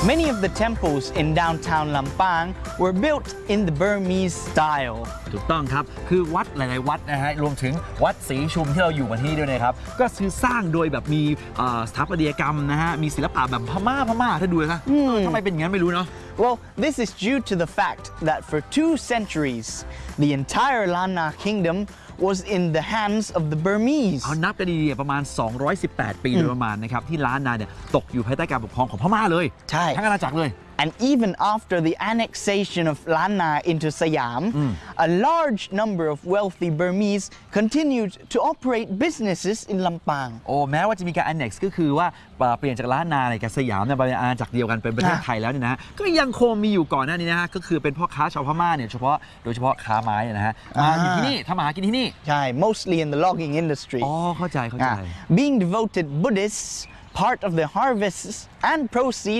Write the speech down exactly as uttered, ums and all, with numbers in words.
Many of the temples in downtown Lampang were built in the Burmese style. ถูกต้องครับคือวัดหลายๆวัดนะฮะรวมถึงวัดศรีชุมที่เราอยู่กันที่นี่ด้วยนะครับก็คือสร้างโดยแบบมีสถาปัตยกรรมนะฮะมีศิลปะแบบพม่าพม่าถ้าดูนะทำไมเป็นอย่างนั้นไม่รู้เนาะ Well, this is due to the fact that for two centuries, the entire Lanna kingdom was in the hands of the Burmese. เอานับกันดีๆประมาณสองร้อยสิบแปดปีโดยประมาณนะครับที่ล้านนาเนี่ยตกอยู่ภายใต้การปกครองของพม่าเลยใช่ทั้งอาณาจักรเลย And even after the annexation of Lanna into Siam, mm. a large number of wealthy Burmese continued to operate businesses in Lampang. โอ้แม้ว่าจะมีการ annex ก็คือว่าเปลี่ยนจากล้านนาในกับสยามเนี่ยเป็นอาณาจักรเดียวกันเป็นประเทศไทยแล้วเนี่ยนะก็ยังคงมีอยู่ก่อนหน้านี้นะฮะก็คือเป็นพ่อค้าชาวพม่าเนี่ยเฉพาะโดยเฉพาะค้าไม้นะฮะมาอยู่ที่นี่ทำมาหากินที่นี่ใช่ mostly in the logging industry. อ๋อเข้าใจเข้าใจ Being devoted Buddhists, part of the harvests and proceeds